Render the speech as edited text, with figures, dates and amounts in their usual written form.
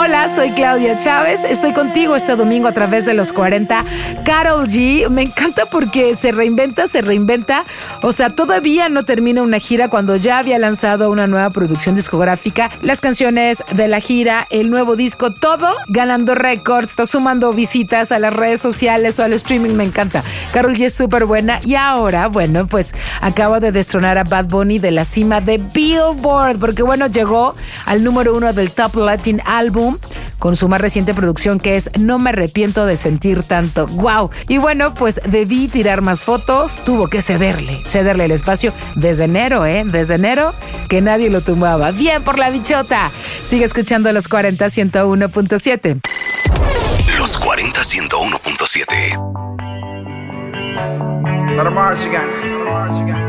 Hola, soy Claudia Chávez. Estoy contigo este domingo a través de los 40. Karol G, me encanta porque se reinventa. O sea, todavía no termina una gira cuando ya había lanzado una nueva producción discográfica. Las canciones de la gira, el nuevo disco, todo ganando récords, está sumando visitas a las redes sociales o al streaming. Me encanta. Karol G es súper buena. Y ahora, bueno, pues acaba de destronar a Bad Bunny de la cima de Billboard. Porque bueno, llegó al número 1 del Top Latin Album con su más reciente producción, que es No me arrepiento de sentir tanto. ¡Wow! Y bueno, pues debí tirar más fotos, tuvo que cederle el espacio desde enero, desde enero que nadie lo tumbaba. Bien por la bichota. Sigue escuchando Los 40 101.7. Los 40 101.7.